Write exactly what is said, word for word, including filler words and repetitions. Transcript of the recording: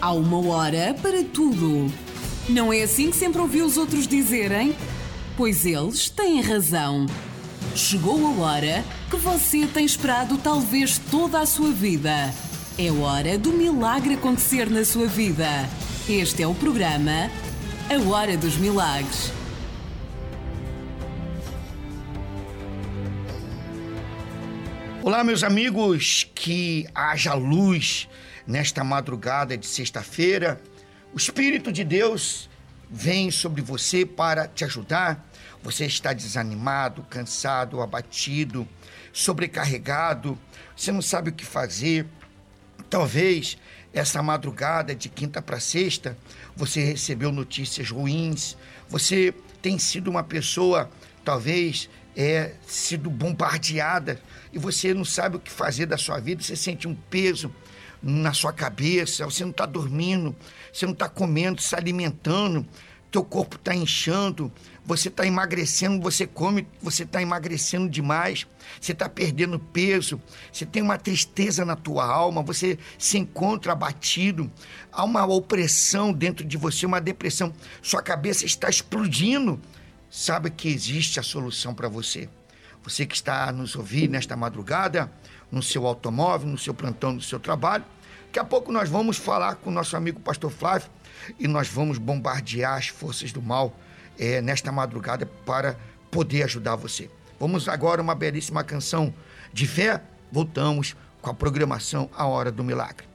Há uma hora para tudo. Não é assim que sempre ouvi os outros dizerem? Pois eles têm razão. Chegou a hora que você tem esperado talvez toda a sua vida. É hora do milagre acontecer na sua vida. Este é o programa A Hora dos Milagres. Olá, meus amigos, que haja luz nesta madrugada de sexta-feira. O Espírito de Deus vem sobre você para te ajudar. Você está desanimado, cansado, abatido, sobrecarregado, você não sabe o que fazer. Talvez essa madrugada de quinta para sexta você recebeu notícias ruins, você tem sido uma pessoa, talvez, é, sido bombardeada e você não sabe o que fazer da sua vida, você sente um peso na sua cabeça, você não está dormindo, você não está comendo, se alimentando, teu corpo está inchando, você está emagrecendo, você come, você está emagrecendo demais, você está perdendo peso, você tem uma tristeza na tua alma, você se encontra abatido, há uma opressão dentro de você, uma depressão, sua cabeça está explodindo. Sabe que existe a solução para você. Você que está a nos ouvir nesta madrugada, no seu automóvel, no seu plantão, no seu trabalho, daqui a pouco nós vamos falar com o nosso amigo Pastor Flávio e nós vamos bombardear as forças do mal é, nesta madrugada para poder ajudar você. Vamos agora uma belíssima canção de fé, voltamos com a programação A Hora do Milagre.